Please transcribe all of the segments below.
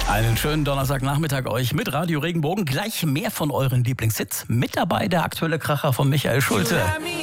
Einen schönen Donnerstagnachmittag euch mit Radio Regenbogen. Gleich mehr von euren Lieblingshits. Mit dabei der aktuelle Kracher von Michael Schulte.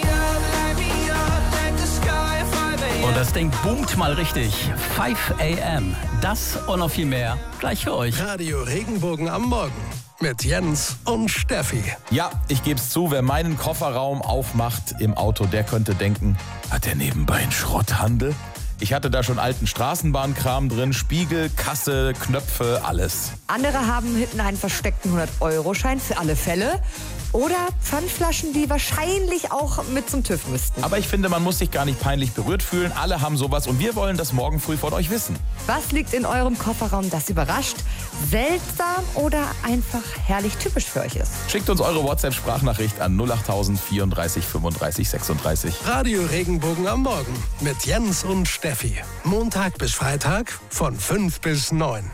Und das Ding boomt mal richtig. 5 AM. Das und noch viel mehr. Gleich für euch. Radio Regenbogen am Morgen. Mit Jens und Steffi. Ja, ich geb's zu, wer meinen Kofferraum aufmacht im Auto, der könnte denken, hat der nebenbei einen Schrotthandel? Ich hatte da schon alten Straßenbahnkram drin, Spiegel, Kasse, Knöpfe, alles. Andere haben hinten einen versteckten 100-Euro-Schein für alle Fälle. Oder Pfandflaschen, die wahrscheinlich auch mit zum TÜV müssten. Aber ich finde, man muss sich gar nicht peinlich berührt fühlen. Alle haben sowas und wir wollen das morgen früh von euch wissen. Was liegt in eurem Kofferraum, das überrascht, seltsam oder einfach herrlich typisch für euch ist? Schickt uns eure WhatsApp-Sprachnachricht an 08000 34 35 36. Radio Regenbogen am Morgen mit Jens und Steffi. Montag bis Freitag von 5 bis 9.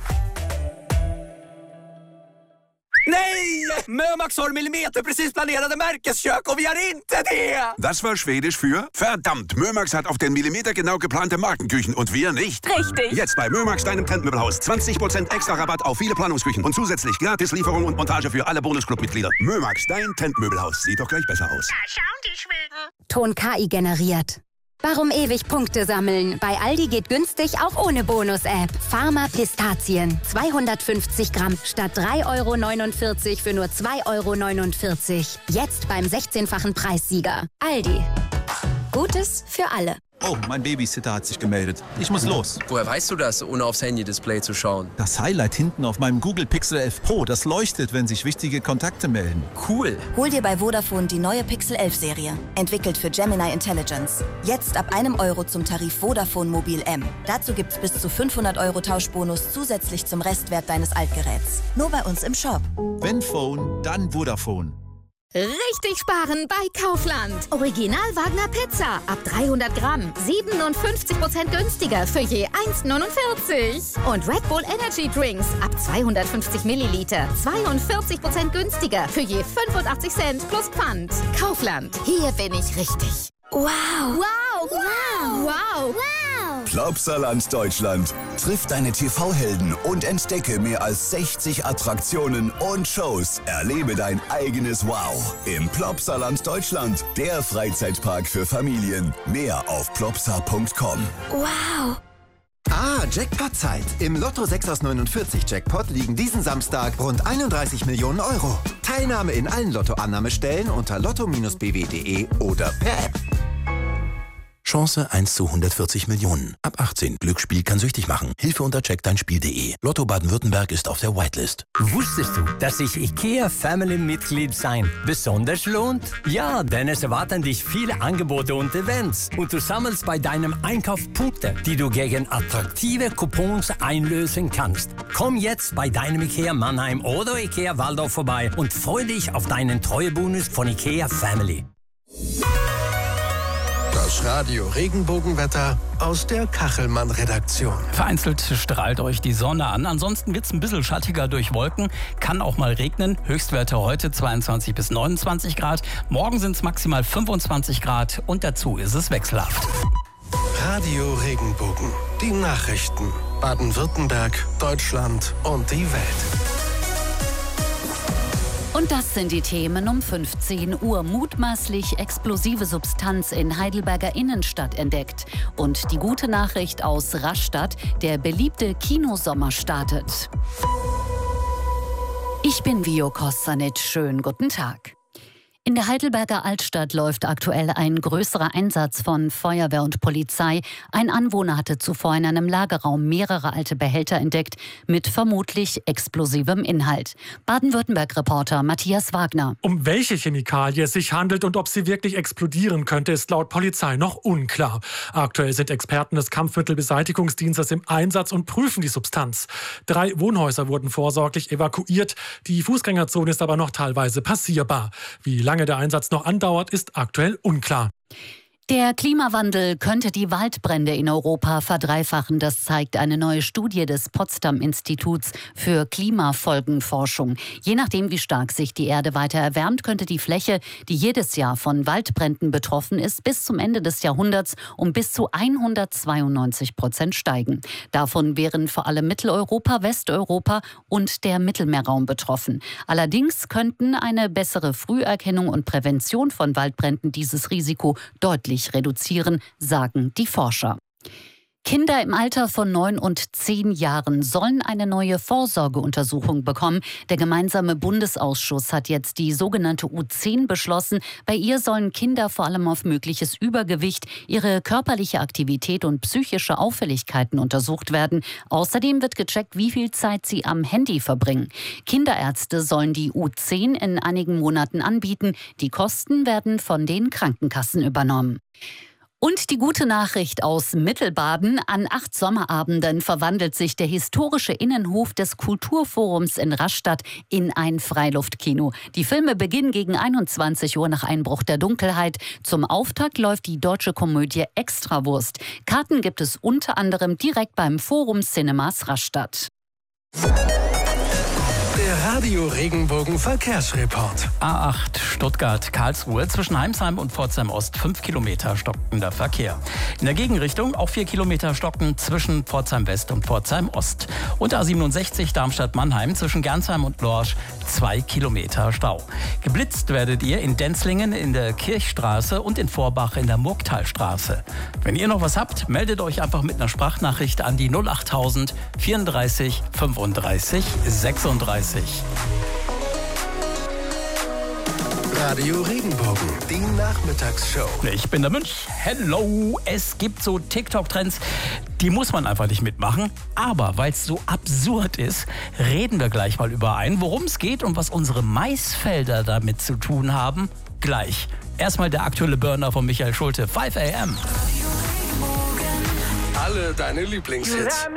Nej! Mömax har millimeterprecis planerade märkeskök och vi har inte det! Das war Schwedisch für verdammt. Mömax hat auf den Millimeter genau geplante Markenküchen und wir nicht. Richtig. Jetzt bei Mömax, deinem Trendmöbelhaus. 20% extra Rabatt auf viele Planungsküchen und zusätzlich gratis Lieferung und Montage für alle Bonusclub-Mitglieder. Mömax, dein Trendmöbelhaus. Sieht doch gleich besser aus. Da schauen die Schweden. Ton KI generiert. Warum ewig Punkte sammeln? Bei Aldi geht günstig auch ohne Bonus-App. Pharma Pistazien. 250 Gramm statt 3,49 € für nur 2,49 €. Jetzt beim 16-fachen Preissieger. Aldi. Gutes für alle. Oh, mein Babysitter hat sich gemeldet. Ich muss los. Woher weißt du das, ohne aufs Handy-Display zu schauen? Das Highlight hinten auf meinem Google Pixel 11 Pro, das leuchtet, wenn sich wichtige Kontakte melden. Cool. Hol dir bei Vodafone die neue Pixel 11 Serie. Entwickelt für Gemini Intelligence. Jetzt ab €1 zum Tarif Vodafone Mobil M. Dazu gibt's bis zu 500 € Tauschbonus zusätzlich zum Restwert deines Altgeräts. Nur bei uns im Shop. Wenn Phone, dann Vodafone. Richtig sparen bei Kaufland. Original Wagner Pizza. Ab 300 Gramm. 57% günstiger für je 1,49 €. Und Red Bull Energy Drinks. Ab 250 Milliliter. 42% günstiger für je 85 Cent plus Pfand. Kaufland. Hier bin ich richtig. Wow! Wow! Wow! Wow! Plopsaland Deutschland. Triff deine TV-Helden und entdecke mehr als 60 Attraktionen und Shows. Erlebe dein eigenes Wow im Plopsaland Deutschland. Der Freizeitpark für Familien. Mehr auf plopsa.com. Wow! Jackpot-Zeit. Im Lotto 6 aus 49 Jackpot liegen diesen Samstag rund 31 Millionen €. Teilnahme in allen Lottoannahmestellen unter lotto-bw.de oder per App. Chance 1 zu 140 Millionen. Ab 18. Glücksspiel kann süchtig machen. Hilfe unter checkdeinspiel.de. Lotto Baden-Württemberg ist auf der Whitelist. Wusstest du, dass sich IKEA Family-Mitglied sein besonders lohnt? Ja, denn es erwarten dich viele Angebote und Events. Und du sammelst bei deinem Einkauf Punkte, die du gegen attraktive Coupons einlösen kannst. Komm jetzt bei deinem IKEA Mannheim oder IKEA Waldorf vorbei und freu dich auf deinen Treuebonus von IKEA Family. Das Radio Regenbogenwetter aus der Kachelmann-Redaktion. Vereinzelt strahlt euch die Sonne an. Ansonsten wird's ein bisschen schattiger durch Wolken. Kann auch mal regnen. Höchstwerte heute 22 bis 29 Grad. Morgen sind's maximal 25 Grad und dazu ist es wechselhaft. Radio Regenbogen. Die Nachrichten. Baden-Württemberg, Deutschland und die Welt. Und das sind die Themen um 15 Uhr. Mutmaßlich explosive Substanz in Heidelberger Innenstadt entdeckt. Und die gute Nachricht aus Rastatt, der beliebte Kinosommer startet. Ich bin Vio Kostanic. Schönen guten Tag. In der Heidelberger Altstadt läuft aktuell ein größerer Einsatz von Feuerwehr und Polizei. Ein Anwohner hatte zuvor in einem Lagerraum mehrere alte Behälter entdeckt mit vermutlich explosivem Inhalt. Baden-Württemberg-Reporter Matthias Wagner. Um welche Chemikalie es sich handelt und ob sie wirklich explodieren könnte, ist laut Polizei noch unklar. Aktuell sind Experten des Kampfmittelbeseitigungsdienstes im Einsatz und prüfen die Substanz. 3 Wohnhäuser wurden vorsorglich evakuiert. Die Fußgängerzone ist aber noch teilweise passierbar. Wie lange der Einsatz noch andauert, ist aktuell unklar. Der Klimawandel könnte die Waldbrände in Europa verdreifachen. Das zeigt eine neue Studie des Potsdam-Instituts für Klimafolgenforschung. Je nachdem, wie stark sich die Erde weiter erwärmt, könnte die Fläche, die jedes Jahr von Waldbränden betroffen ist, bis zum Ende des Jahrhunderts um bis zu 192% steigen. Davon wären vor allem Mitteleuropa, Westeuropa und der Mittelmeerraum betroffen. Allerdings könnten eine bessere Früherkennung und Prävention von Waldbränden dieses Risiko deutlich reduzieren, sagen die Forscher. Kinder im Alter von 9 und 10 Jahren sollen eine neue Vorsorgeuntersuchung bekommen. Der gemeinsame Bundesausschuss hat jetzt die sogenannte U10 beschlossen. Bei ihr sollen Kinder vor allem auf mögliches Übergewicht, ihre körperliche Aktivität und psychische Auffälligkeiten untersucht werden. Außerdem wird gecheckt, wie viel Zeit sie am Handy verbringen. Kinderärzte sollen die U10 in einigen Monaten anbieten. Die Kosten werden von den Krankenkassen übernommen. Und die gute Nachricht aus Mittelbaden: An 8 Sommerabenden verwandelt sich der historische Innenhof des Kulturforums in Rastatt in ein Freiluftkino. Die Filme beginnen gegen 21 Uhr nach Einbruch der Dunkelheit. Zum Auftakt läuft die deutsche Komödie Extrawurst. Karten gibt es unter anderem direkt beim Forum Cinemas Rastatt. Der Radio Regenbogen Verkehrsreport. A8 Stuttgart-Karlsruhe zwischen Heimsheim und Pforzheim Ost 5 Kilometer stockender Verkehr. In der Gegenrichtung auch 4 Kilometer stocken zwischen Pforzheim West und Pforzheim Ost. Und A67 Darmstadt-Mannheim zwischen Gernsheim und Lorsch 2 Kilometer Stau. Geblitzt werdet ihr in Denzlingen in der Kirchstraße und in Vorbach in der Murgtalstraße. Wenn ihr noch was habt, meldet euch einfach mit einer Sprachnachricht an die 08000 34 35 36. Radio Regenbogen, die Nachmittagsshow. Ich bin der Münch. Hello! Es gibt so TikTok-Trends, die muss man einfach nicht mitmachen. Aber weil es so absurd ist, reden wir gleich mal über einen. Worum es geht und was unsere Maisfelder damit zu tun haben, gleich. Erstmal der aktuelle Burner von Michael Schulte, 5 AM. Alle deine Lieblingshits.